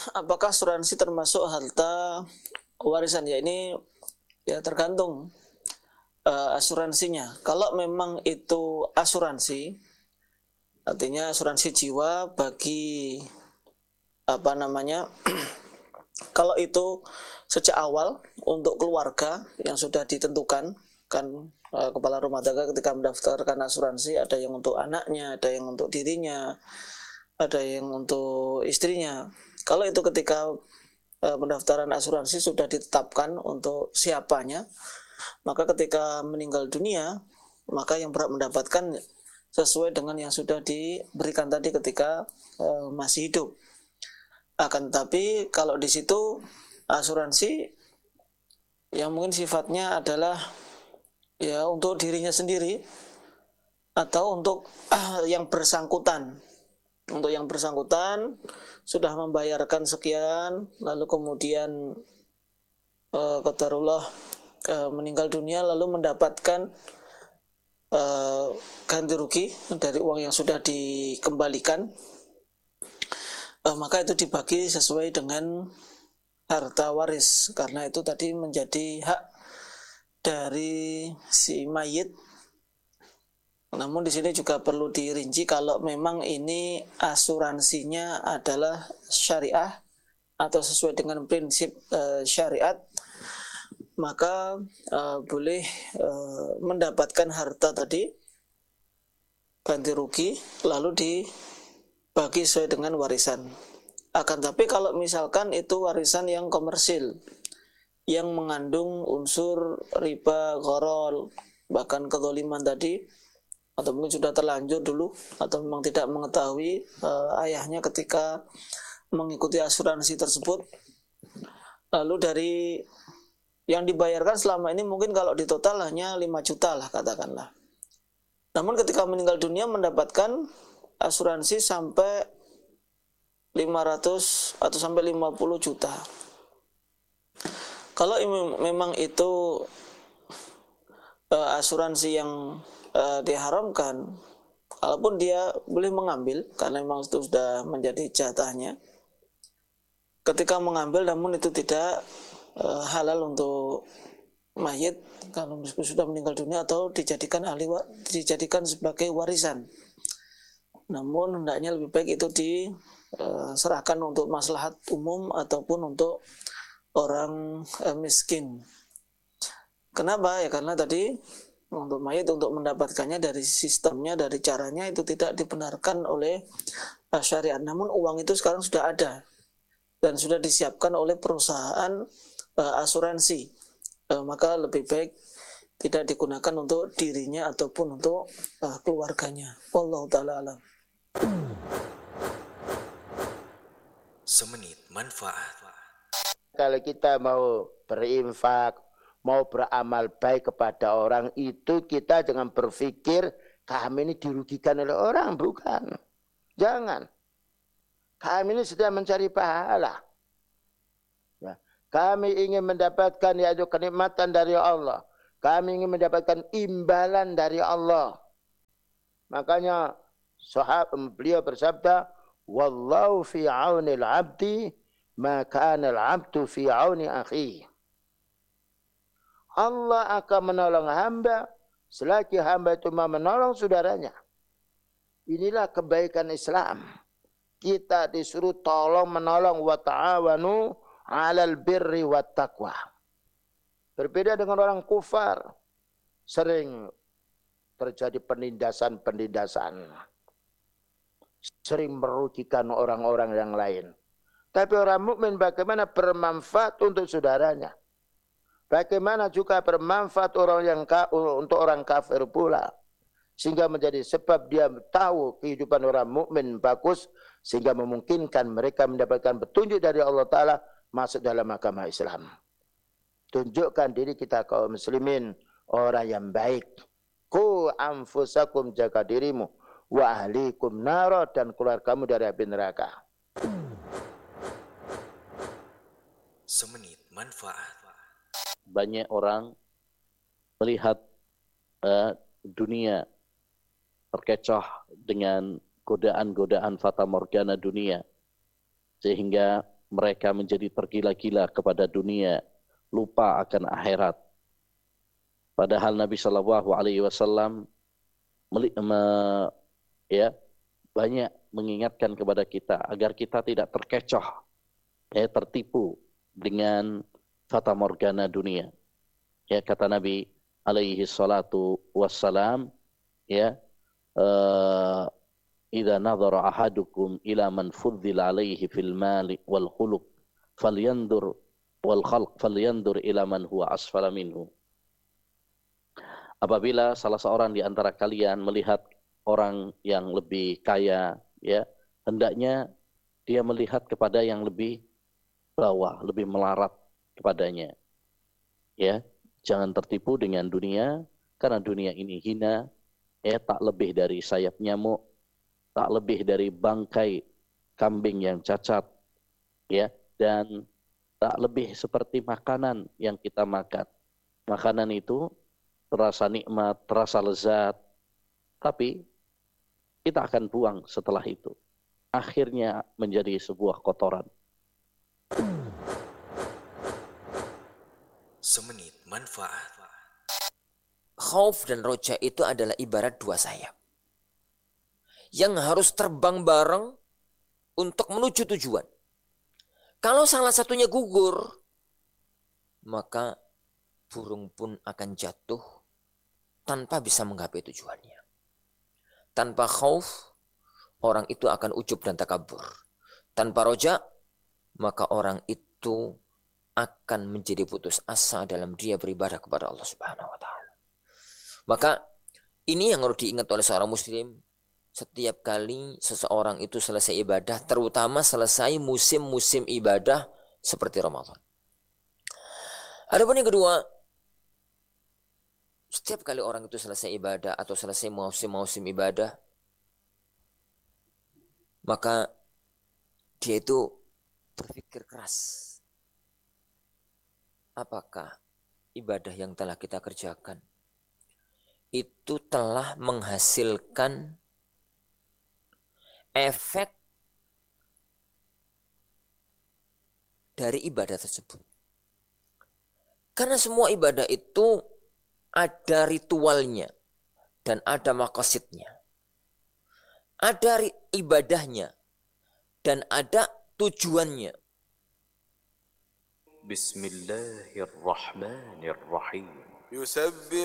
apakah asuransi termasuk harta warisan? Ya ini ya tergantung asuransinya. Kalau memang itu asuransi, artinya asuransi jiwa bagi apa namanya, kalau itu sejak awal untuk keluarga yang sudah ditentukan, kan kepala rumah tangga ketika mendaftarkan asuransi ada yang untuk anaknya, ada yang untuk dirinya, ada yang untuk istrinya. Kalau itu ketika pendaftaran asuransi sudah ditetapkan untuk siapanya, maka ketika meninggal dunia, maka yang berhak mendapatkan sesuai dengan yang sudah diberikan tadi ketika masih hidup. Akan tetapi kalau di situ asuransi yang mungkin sifatnya adalah ya untuk dirinya sendiri atau untuk yang bersangkutan. Untuk yang bersangkutan sudah membayarkan sekian, lalu kemudian qadarullah meninggal dunia lalu mendapatkan ganti rugi dari uang yang sudah dikembalikan, maka itu dibagi sesuai dengan harta waris, karena itu tadi menjadi hak dari si mayit. Namun di sini juga perlu dirinci kalau memang ini asuransinya adalah syariah atau sesuai dengan prinsip syariat, maka boleh mendapatkan harta tadi ganti rugi lalu dibagi sesuai dengan warisan. Akan tapi kalau misalkan itu warisan yang komersil, yang mengandung unsur riba, gharar, bahkan kezaliman tadi, atau mungkin sudah terlanjur dulu, atau memang tidak mengetahui ayahnya ketika mengikuti asuransi tersebut, lalu dari yang dibayarkan selama ini mungkin kalau di total hanya 5 juta lah katakanlah. Namun ketika meninggal dunia mendapatkan asuransi sampai 500 atau sampai 50 juta. Kalau memang itu asuransi yang diharamkan, kalaupun dia boleh mengambil karena memang itu sudah menjadi jatahnya, ketika mengambil namun itu tidak halal untuk mayit kalau sudah meninggal dunia atau dijadikan sebagai warisan. Namun hendaknya lebih baik itu diserahkan untuk maslahat umum ataupun untuk orang miskin. Kenapa? Ya karena tadi untuk mayit untuk mendapatkannya dari sistemnya, dari caranya itu tidak dibenarkan oleh syariat. Namun uang itu sekarang sudah ada dan sudah disiapkan oleh perusahaan asuransi, maka lebih baik tidak digunakan untuk dirinya ataupun untuk keluarganya. Wallahu ta'ala alam. Semenit manfaat. Kalau kita mau berinfak, mau beramal baik kepada orang, itu kita jangan berpikir kami ini dirugikan oleh orang, bukan. Jangan. Kami ini sedang mencari pahala. Ya. Kami ingin mendapatkan yaitu kenikmatan dari Allah. Kami ingin mendapatkan imbalan dari Allah. Makanya beliau bersabda, wallahu fi aunil abdi ma kana al-abdu fi auni akhihi. Allah akan menolong hamba selagi hamba itu mau menolong saudaranya. Inilah kebaikan Islam. Kita disuruh tolong menolong, wa ta'awanu 'alal birri wat taqwa. Berbeda dengan orang kufar, sering terjadi penindasan-penindasan. Sering merugikan orang-orang yang lain. Tapi orang mukmin bagaimana bermanfaat untuk saudaranya? Bagaimana juga bermanfaat untuk orang kafir pula. Sehingga menjadi sebab dia tahu kehidupan orang mukmin bagus. Sehingga memungkinkan mereka mendapatkan petunjuk dari Allah Ta'ala masuk dalam agama Islam. Tunjukkan diri kita kaum muslimin orang yang baik. Qu anfusakum, jaga dirimu. Wa ahlikum nara, dan keluargamu dari api neraka. Semenit manfaat. Banyak orang melihat dunia terkecoh dengan godaan-godaan fata morgana dunia, sehingga mereka menjadi tergila-gila kepada dunia, lupa akan akhirat. Padahal Nabi Shallallahu Alaihi Wasallam banyak mengingatkan kepada kita agar kita tidak terkecoh, tertipu dengan fata morgana dunia. Ya, kata Nabi alaihi salatu wassalam, idza nadhara ahadukum ila man fuddila alaihi fil mali wal khuluq falyandur wal khalq falyandur ila man huwa asfala minhu. Apabila salah seorang di antara kalian melihat orang yang lebih kaya, hendaknya dia melihat kepada yang lebih bawah, lebih melarat kepadanya. Ya, jangan tertipu dengan dunia, karena dunia ini hina, tak lebih dari sayap nyamuk, tak lebih dari bangkai kambing yang cacat, dan tak lebih seperti makanan yang kita makan. Makanan itu terasa nikmat, terasa lezat, tapi kita akan buang setelah itu. Akhirnya menjadi sebuah kotoran. Semenit manfaat. Khauf dan roja itu adalah ibarat dua sayap yang harus terbang bareng untuk menuju tujuan. Kalau salah satunya gugur, maka burung pun akan jatuh tanpa bisa menggapai tujuannya. Tanpa khauf, orang itu akan ujub dan takabur. Tanpa roja, maka orang itu akan menjadi putus asa dalam dia beribadah kepada Allah Subhanahu wa taala. Maka ini yang harus diingat oleh seorang muslim setiap kali seseorang itu selesai ibadah, terutama selesai musim-musim ibadah seperti Ramadan. Adapun yang kedua, setiap kali orang itu selesai ibadah atau selesai musim-musim ibadah, maka dia itu berpikir keras. Apakah ibadah yang telah kita kerjakan itu telah menghasilkan efek dari ibadah tersebut? Karena semua ibadah itu ada ritualnya dan ada maqasidnya. Ada ibadahnya dan ada tujuannya. Bismillahirrahmanirrahim.